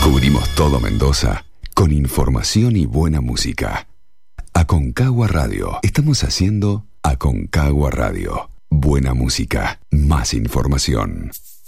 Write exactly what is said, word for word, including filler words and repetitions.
Cubrimos todo Mendoza con información y buena música. Aconcagua Radio. Estamos haciendo Aconcagua Radio. Buena música, más información.